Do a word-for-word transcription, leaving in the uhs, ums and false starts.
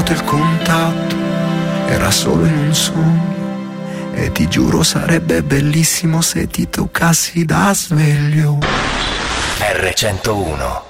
avuto il contatto, era solo in un sogno. E ti giuro sarebbe bellissimo se ti toccassi da sveglio. erre centouno